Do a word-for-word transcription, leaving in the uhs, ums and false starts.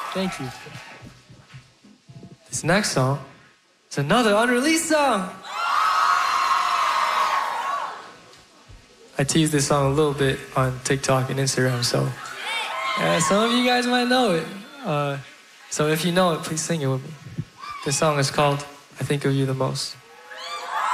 Thank you. This next song is another unreleased song. I teased this song a little bit on TikTok and Instagram, so yeah, some of you guys might know it. Uh, so if you know it, please sing it with me. This song is called I Think of You the Most.